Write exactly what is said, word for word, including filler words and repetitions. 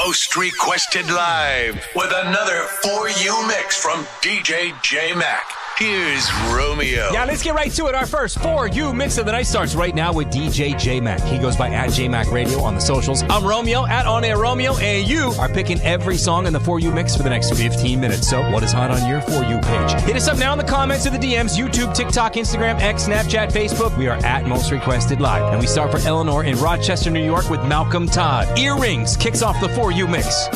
Most Requested Live with another For You mix from D J J-Mac. Here's Romeo. Yeah, let's get right to it. Our first For You mix of the night starts right now with D J J-Mac. He goes by at J-Mac Radio on the socials. I'm Romeo, at On Air Romeo, and you are picking every song in the For You mix for the next fifteen minutes. So what is hot on your For You page? Hit us up now in the comments or the D Ms, YouTube, TikTok, Instagram, X, Snapchat, Facebook. We are at Most Requested Live. And we start for Eleanor in Rochester, New York with Malcolm Todd. Earrings kicks off the For You mix.